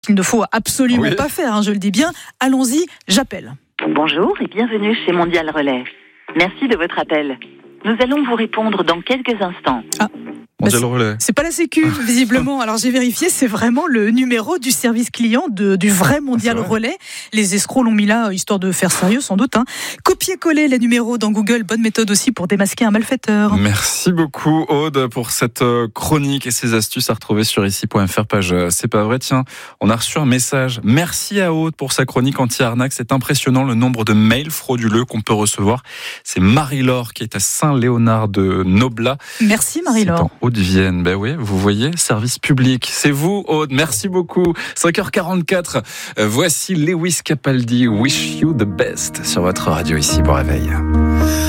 qu'il ne faut absolument pas faire, je le dis bien. Allons-y, j'appelle. Bonjour et bienvenue chez Mondial Relais. Merci de votre appel. Nous allons vous répondre dans quelques instants. Mondial Relais. C'est pas la Sécu, visiblement. Alors j'ai vérifié, c'est vraiment le numéro du service client du vrai Mondial Relais. Les escrocs l'ont mis là, histoire de faire sérieux, sans doute. Copier-coller les numéros dans Google, bonne méthode aussi pour démasquer un malfaiteur. Merci beaucoup, Aude, pour cette chronique et ces astuces à retrouver sur ici.fr, page C'est pas vrai. Tiens, on a reçu un message. Merci à Aude pour sa chronique anti-arnaque. C'est impressionnant le nombre de mails frauduleux qu'on peut recevoir. C'est Marie-Laure qui est à Saint-Léonard de Noblat. Merci Marie-Laure. De Vienne, ben oui, vous voyez, service public. C'est vous, Aude, merci beaucoup. 5h44, voici Lewis Capaldi, Wish You the Best sur votre radio ici pour Réveil.